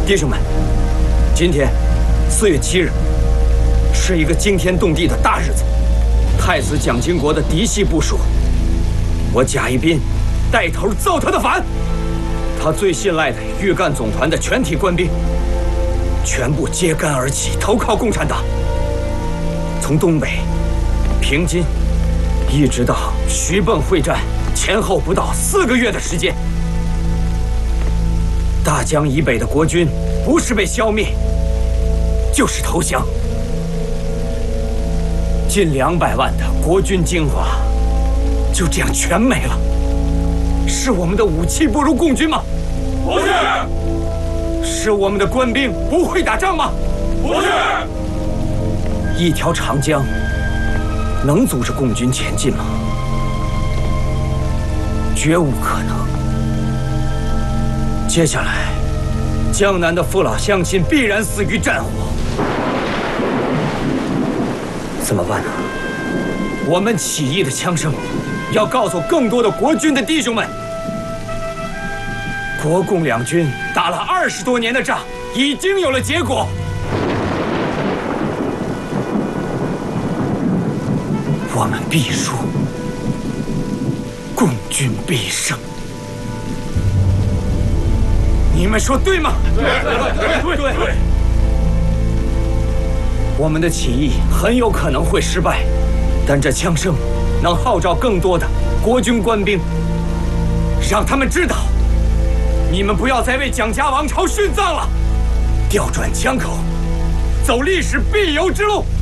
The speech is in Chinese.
弟兄们，今天4月7日是一个惊天动地的大日子。太子蒋经国的嫡系部属，我贾一斌带头造他的反。他最信赖的豫赣总团的全体官兵，全部揭竿而起，投靠共产党。从东北、平津，一直到徐蚌会战，前后不到4个月的时间。大江以北的国军，不是被消灭，就是投降。近200万的国军精华，就这样全没了。是我们的武器不如共军吗？ 不是。 是我们的官兵不会打仗吗？ 不是。 一条长江能阻止共军前进吗？绝无可能。接下来，江南的父老乡亲必然死于战火。怎么办呢？我们起义的枪声，要告诉更多的国军的弟兄们，国共两军打了20多年的仗，已经有了结果。我们必输，共军必胜。你们说对吗？对。我们的起义很有可能会失败，但这枪声能号召更多的国军官兵，让他们知道，你们不要再为蒋家王朝殉葬了，调转枪口，走历史必由之路。